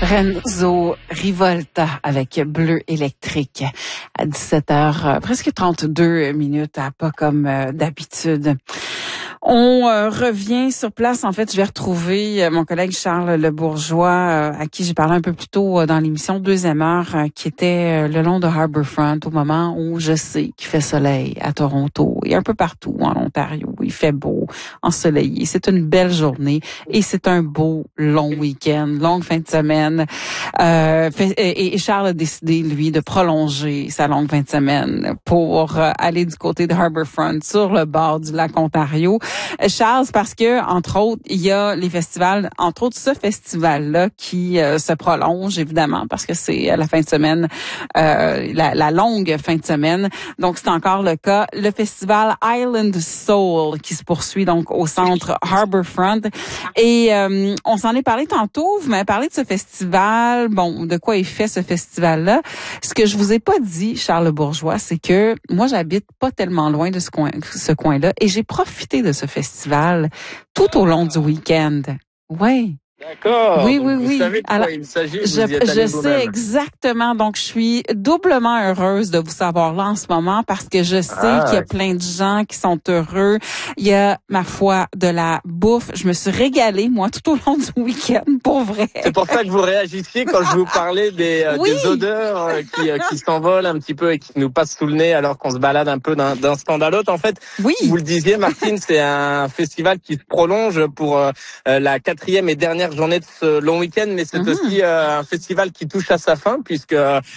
Renzo Rivolta avec Bleu électrique à 17h, presque 32 minutes, pas comme d'habitude. On revient sur place. En fait, je vais retrouver mon collègue Charles Le Bourgeois, à qui j'ai parlé un peu plus tôt dans l'émission Deuxième heure, qui était le long de Harbourfront au moment où je sais qu'il fait soleil à Toronto et un peu partout en Ontario. Il fait beau, ensoleillé. C'est une belle journée et c'est un beau long week-end, longue fin de semaine. Et Charles a décidé, lui, de prolonger sa longue fin de semaine pour aller du côté de Harbourfront sur le bord du lac Ontario. Charles, parce que, entre autres, il y a les festivals, entre autres ce festival-là qui se prolonge, évidemment, parce que c'est la fin de semaine, la longue fin de semaine. Donc, c'est encore le cas. Le festival Island Soul qui se poursuit donc au centre Harbourfront. Et on s'en est parlé tantôt. Vous m'avez parlé de ce festival. Bon, de quoi il fait ce festival-là. Ce que je vous ai pas dit, Charles Bourgeois, c'est que moi, j'habite pas tellement loin de ce coin-là et j'ai profité de ce festival tout au long du week-end. Oui. D'accord. Oui. Vous savez de quoi il s'agit. Je sais exactement. Donc, je suis doublement heureuse de vous savoir là en ce moment parce que je sais qu'il y a plein de gens qui sont heureux. Il y a, ma foi, de la bouffe. Je me suis régalée, moi, tout au long du week-end, pour vrai. C'est pour ça que vous réagissiez quand je vous parlais des odeurs qui s'envolent un petit peu et qui nous passent sous le nez alors qu'on se balade un peu d'un stand à l'autre. En fait, vous le disiez, Martine, c'est un festival qui se prolonge pour la 4e et dernière journée de ce long week-end, mais c'est aussi un festival qui touche à sa fin puisque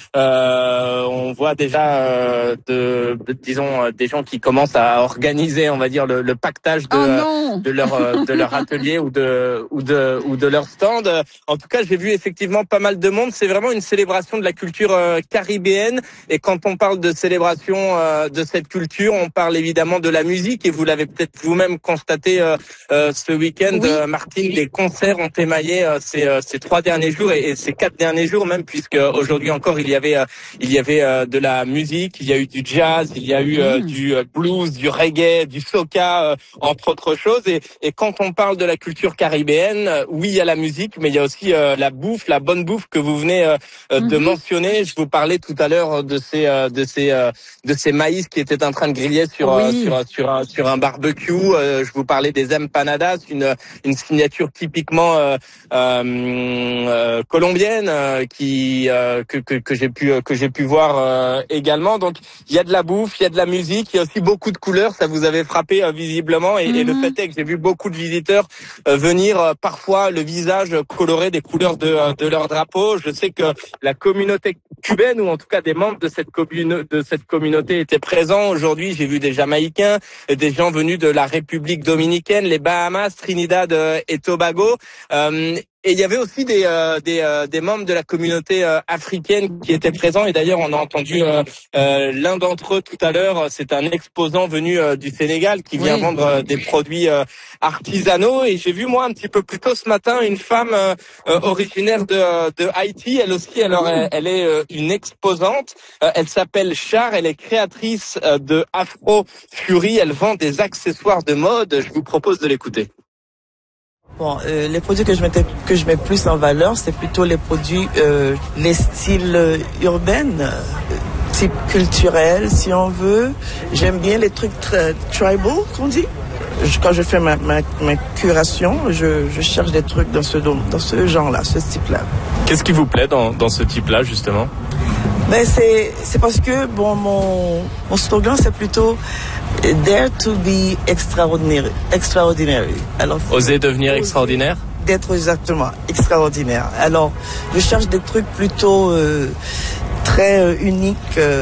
on voit déjà disons des gens qui commencent à organiser, on va dire, le pactage de leur atelier ou de leur stand. En tout cas, j'ai vu effectivement pas mal de monde. C'est vraiment une célébration de la culture caribéenne. Et quand on parle de célébration de cette culture, on parle évidemment de la musique. Et vous l'avez peut-être vous-même constaté ce week-end, Martine. Les concerts ont émaillé ces 3 derniers jours et ces 4 derniers jours même, puisque aujourd'hui encore il y avait de la musique, il y a eu du jazz, il y a eu du blues, du reggae, du soca, entre autres choses. Et quand on parle de la culture caribéenne, oui, il y a la musique, mais il y a aussi la bouffe, la bonne bouffe que vous venez de mentionner. Je vous parlais tout à l'heure de ces maïs qui étaient en train de griller sur un barbecue. Je vous parlais des empanadas, une signature typiquement colombienne que j'ai pu voir également. Donc il y a de la bouffe, il y a de la musique, il y a aussi beaucoup de couleurs. Ça vous avait frappé visiblement et le fait est que j'ai vu beaucoup de visiteurs venir parfois le visage coloré des couleurs de leur drapeau. Je sais que la communauté cubaine, ou en tout cas des membres de cette communauté étaient présents. Aujourd'hui, j'ai vu des Jamaïcains, des gens venus de la République dominicaine, les Bahamas, Trinidad et Tobago. Et il y avait aussi des membres de la communauté africaine qui étaient présents. Et d'ailleurs, on a entendu l'un d'entre eux tout à l'heure. C'est un exposant venu du Sénégal qui vient vendre des produits artisanaux. Et j'ai vu, moi, un petit peu plus tôt ce matin, une femme originaire de Haïti. Elle aussi, alors, elle est une exposante. Elle s'appelle Char. Elle est créatrice de Afro Fury. Elle vend des accessoires de mode. Je vous propose de l'écouter. Bon, les produits que je mets plus en valeur, c'est plutôt les produits, les styles urbains, type culturel, si on veut. J'aime bien les trucs tribal, qu'on dit. Quand je fais ma curation, je cherche des trucs dans ce genre-là, ce type-là. Qu'est-ce qui vous plaît dans ce type-là, justement? Ben c'est parce que mon slogan c'est plutôt Dare to be extraordinary. Alors oser devenir extraordinaire. D'être exactement extraordinaire. Alors je cherche des trucs plutôt très uniques,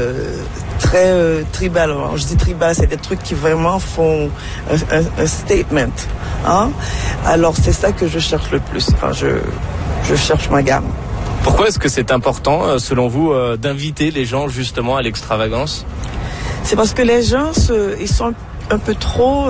très tribal. Alors, je dis tribal, c'est des trucs qui vraiment font un statement. Hein? Alors c'est ça que je cherche le plus. Enfin, je cherche ma gamme. Pourquoi est-ce que c'est important, selon vous, d'inviter les gens justement à l'extravagance? C'est parce que les gens, ils sont un peu trop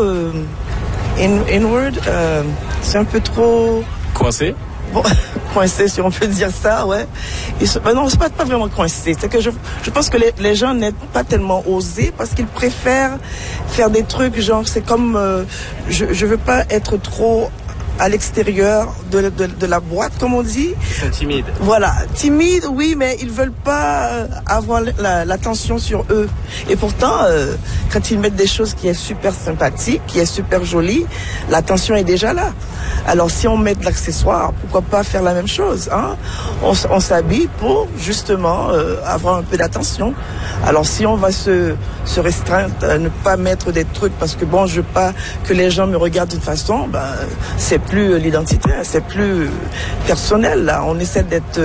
inward, c'est un peu trop... Coincés? Bon, coincés, si on peut dire ça, ouais. Non, c'est pas vraiment coincé. C'est que je pense que les gens n'aiment pas tellement osés parce qu'ils préfèrent faire des trucs, genre, c'est comme... je veux pas être trop à l'extérieur de la boîte, comme on dit. Ils sont timides. Voilà, timides, oui, mais ils veulent pas avoir l'attention sur eux. Et pourtant, quand ils mettent des choses qui est super sympathique, qui est super jolie, l'attention est déjà là. Alors si on met de l'accessoire, pourquoi pas faire la même chose, hein? On s'habille pour justement avoir un peu d'attention. Alors si on va se restreindre à ne pas mettre des trucs parce que bon, je veux pas que les gens me regardent d'une façon, ben c'est plus l'identité, c'est plus personnel là. On essaie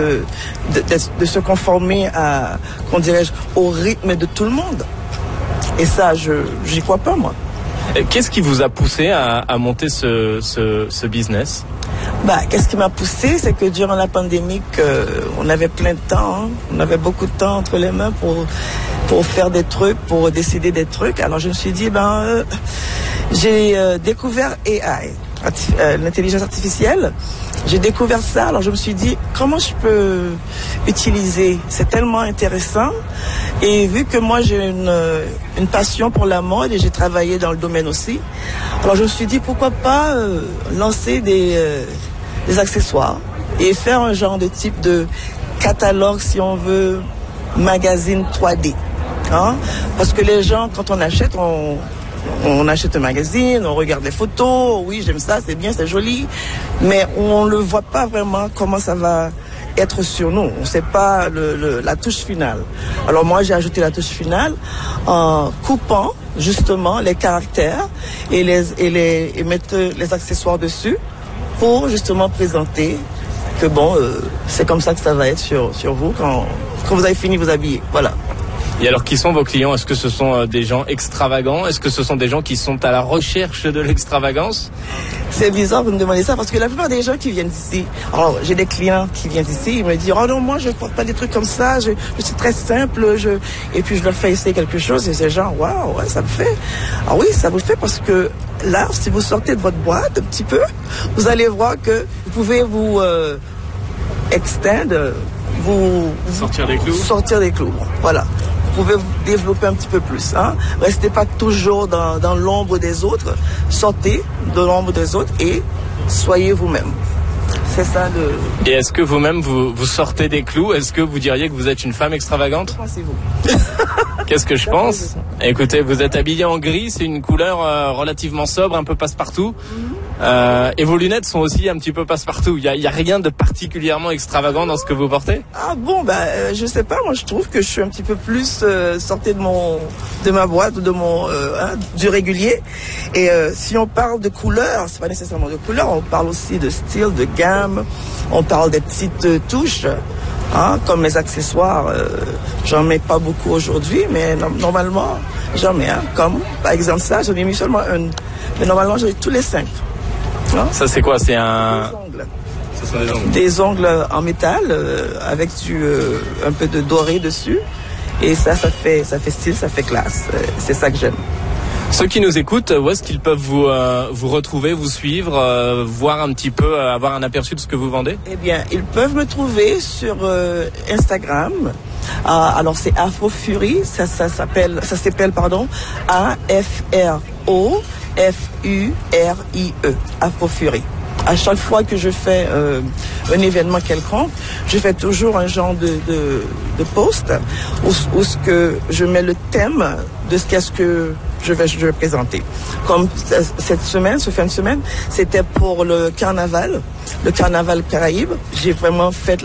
de se conformer à, qu'on dirait, au rythme de tout le monde. Et ça, j'y crois pas moi. Qu'est-ce qui vous a poussé à monter ce business? Qu'est-ce qui m'a poussé, c'est que durant la pandémie, on avait plein de temps, hein. On avait beaucoup de temps entre les mains pour faire des trucs, pour décider des trucs. Alors je me suis dit, j'ai découvert AI, l'intelligence artificielle. J'ai découvert ça, alors je me suis dit, comment je peux utiliser? C'est tellement intéressant. Et vu que moi j'ai une passion pour la mode et j'ai travaillé dans le domaine aussi, alors je me suis dit, pourquoi pas lancer des accessoires et faire un genre de type de catalogue, si on veut, magazine 3D. Hein? Parce que les gens, quand on achète, on achète un magazine, on regarde les photos, oui j'aime ça, c'est bien, c'est joli, mais on ne voit pas vraiment comment ça va être sur nous. On ne sait pas la touche finale. Alors moi j'ai ajouté la touche finale en coupant justement les caractères et mettre les accessoires dessus pour justement présenter que c'est comme ça que ça va être sur vous quand vous avez fini vous habiller. Voilà. Et alors, qui sont vos clients? Est-ce que ce sont des gens extravagants? Est-ce que ce sont des gens qui sont à la recherche de l'extravagance? C'est bizarre de me demander ça parce que la plupart des gens qui viennent ici, alors j'ai des clients qui viennent ici, ils me disent oh non, moi je ne porte pas des trucs comme ça, je suis très simple, et puis je leur fais essayer quelque chose et c'est genre waouh, ouais, ça me fait. Ah oui, ça vous le fait parce que là, si vous sortez de votre boîte un petit peu, vous allez voir que vous pouvez vous extendre, sortir des clous. Voilà. Vous pouvez vous développer un petit peu plus. Hein? Restez pas toujours dans l'ombre des autres. Sortez de l'ombre des autres et soyez vous-même. C'est ça Et est-ce que vous-même, vous sortez des clous? Est-ce que vous diriez que vous êtes une femme extravagante? Pensez-vous. Qu'est-ce que je pense? Écoutez, vous êtes habillée en gris, c'est une couleur relativement sobre, un peu passe-partout. Et vos lunettes sont aussi un petit peu passe-partout. Il y a rien de particulièrement extravagant dans ce que vous portez? Ah bon, je sais pas. Moi, je trouve que je suis un petit peu plus sortie de ma boîte ou du régulier. Et si on parle de couleurs, c'est pas nécessairement de couleurs. On parle aussi de style, de gamme. On parle des petites touches. Hein, comme mes accessoires, j'en mets pas beaucoup aujourd'hui, mais normalement, j'en mets. Hein, comme, par exemple, ça, j'en ai mis seulement une. Mais normalement, j'en ai tous les 5. Hein? Ça, c'est quoi? C'est des ongles. Ce sont des ongles. Des ongles en métal, avec un peu de doré dessus. Et ça fait style, ça fait classe. C'est ça que j'aime. Ceux qui nous écoutent, où est-ce qu'ils peuvent vous retrouver, vous suivre, voir un petit peu, avoir un aperçu de ce que vous vendez? Eh bien, ils peuvent me trouver sur Instagram. Alors c'est Afrofurie, ça s'appelle AFROFURIE, Afrofurie. À chaque fois que je fais un événement quelconque, je fais toujours un genre de post où ce que je mets le thème de ce que je vais présenter. Comme cette semaine, ce fin de semaine, c'était pour le carnaval Caraïbe. J'ai vraiment fait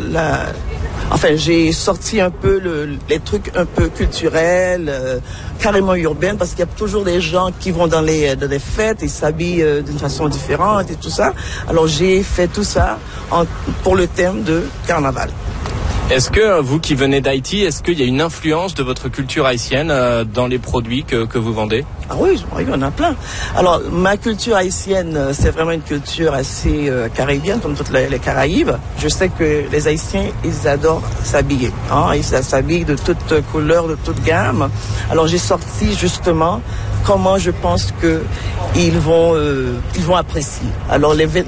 j'ai sorti un peu les trucs un peu culturels, carrément urbains, parce qu'il y a toujours des gens qui vont dans les fêtes, ils s'habillent d'une façon différente et tout ça. Alors j'ai fait tout ça pour le thème de carnaval. Est-ce que vous qui venez d'Haïti, est-ce qu'il y a une influence de votre culture haïtienne dans les produits que vous vendez? Ah oui, il y en a plein. Alors ma culture haïtienne, c'est vraiment une culture assez caribéenne, comme toutes les Caraïbes. Je sais que les Haïtiens, ils adorent s'habiller. Hein? Ils s'habillent de toutes couleurs, de toutes gammes. Alors j'ai sorti justement comment je pense que ils vont apprécier. Alors les